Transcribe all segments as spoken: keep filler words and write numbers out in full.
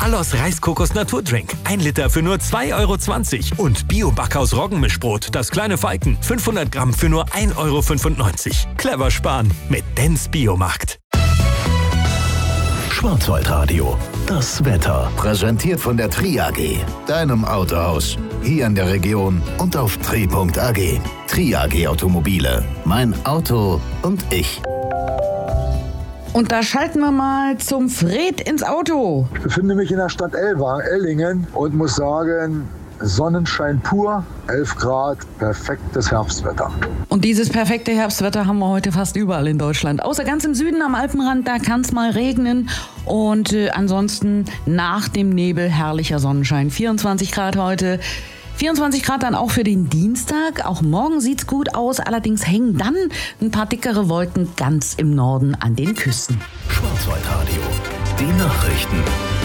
Allos Reiskokos Naturdrink. ein Liter für nur zwei Euro zwanzig. Und Bio-Backhaus Roggenmischbrot. Das kleine Falken. fünfhundert Gramm für nur ein Euro fünfundneunzig. Clever sparen mit Dens Biomarkt. Schwarzwaldradio. Das Wetter. Präsentiert von der Tri A G. Deinem Autohaus. Hier in der Region und auf tri punkt a g. Tri A G Automobile. Mein Auto und ich. Und da schalten wir mal zum Fred ins Auto. Ich befinde mich in der Stadt Ellwangen, Ellingen und muss sagen, Sonnenschein pur, elf Grad, perfektes Herbstwetter. Und dieses perfekte Herbstwetter haben wir heute fast überall in Deutschland. Außer ganz im Süden am Alpenrand, da kann es mal regnen. Und äh, ansonsten nach dem Nebel herrlicher Sonnenschein. vierundzwanzig Grad heute. vierundzwanzig Grad dann auch für den Dienstag. Auch morgen sieht's gut aus. Allerdings hängen dann ein paar dickere Wolken ganz im Norden an den Küsten. Schwarzwaldradio. Die Nachrichten.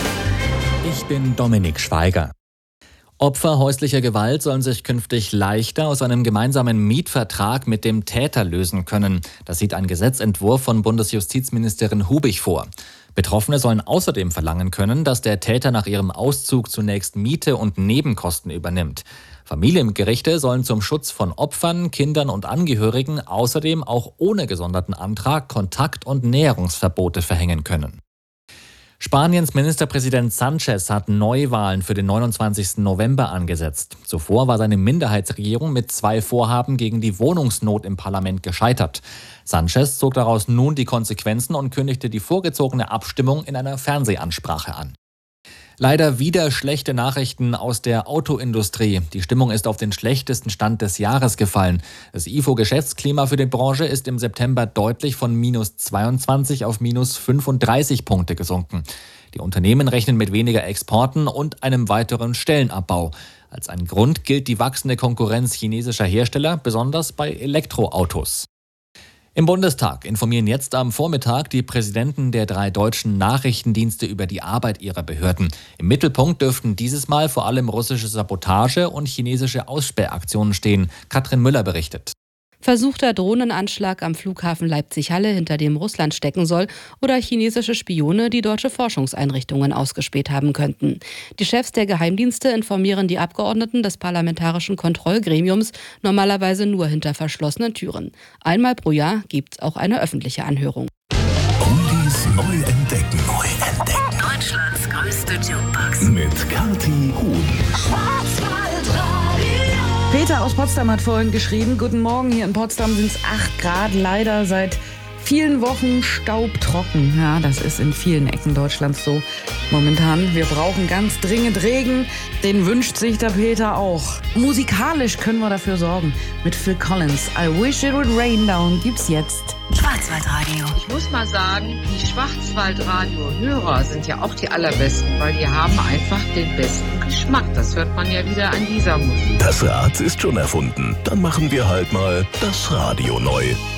Ich bin Dominik Schweiger. Opfer häuslicher Gewalt sollen sich künftig leichter aus einem gemeinsamen Mietvertrag mit dem Täter lösen können. Das sieht ein Gesetzentwurf von Bundesjustizministerin Hubig vor. Betroffene sollen außerdem verlangen können, dass der Täter nach ihrem Auszug zunächst Miete und Nebenkosten übernimmt. Familiengerichte sollen zum Schutz von Opfern, Kindern und Angehörigen außerdem auch ohne gesonderten Antrag Kontakt- und Näherungsverbote verhängen können. Spaniens Ministerpräsident Sánchez hat Neuwahlen für den neunundzwanzigsten November angesetzt. Zuvor war seine Minderheitsregierung mit zwei Vorhaben gegen die Wohnungsnot im Parlament gescheitert. Sánchez zog daraus nun die Konsequenzen und kündigte die vorgezogene Abstimmung in einer Fernsehansprache an. Leider wieder schlechte Nachrichten aus der Autoindustrie. Die Stimmung ist auf den schlechtesten Stand des Jahres gefallen. Das I F O-Geschäftsklima für die Branche ist im September deutlich von minus zweiundzwanzig auf minus fünfunddreißig Punkte gesunken. Die Unternehmen rechnen mit weniger Exporten und einem weiteren Stellenabbau. Als ein Grund gilt die wachsende Konkurrenz chinesischer Hersteller, besonders bei Elektroautos. Im Bundestag informieren jetzt am Vormittag die Präsidenten der drei deutschen Nachrichtendienste über die Arbeit ihrer Behörden. Im Mittelpunkt dürften dieses Mal vor allem russische Sabotage und chinesische Aussperraktionen stehen. Katrin Müller berichtet. Versuchter Drohnenanschlag am Flughafen Leipzig-Halle, hinter dem Russland stecken soll, oder chinesische Spione, die deutsche Forschungseinrichtungen ausgespäht haben könnten. Die Chefs der Geheimdienste informieren die Abgeordneten des Parlamentarischen Kontrollgremiums normalerweise nur hinter verschlossenen Türen. Einmal pro Jahr gibt's auch eine öffentliche Anhörung. Oldies neu entdecken. Neu entdecken. Deutschlands größte Jukebox. Mit Kathi Huhn. Peter aus Potsdam hat vorhin geschrieben, guten Morgen, hier in Potsdam sind es acht Grad, leider seit vielen Wochen staubtrocken. Ja, das ist in vielen Ecken Deutschlands so momentan. Wir brauchen ganz dringend Regen, den wünscht sich der Peter auch. Musikalisch können wir dafür sorgen mit Phil Collins. I Wish It Would Rain Down gibt's jetzt. Schwarzwaldradio. Ich muss mal sagen, die Schwarzwaldradio-Hörer sind ja auch die allerbesten, weil die haben einfach den besten Geschmack. Das hört man ja wieder an dieser Musik. Das Rad ist schon erfunden. Dann machen wir halt mal das Radio neu.